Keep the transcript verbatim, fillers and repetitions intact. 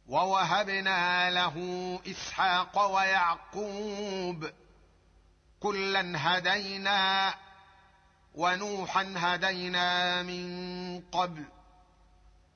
ووهبنا له إسحاق ويعقوب كلا هدينا ونوحا هدينا من قبل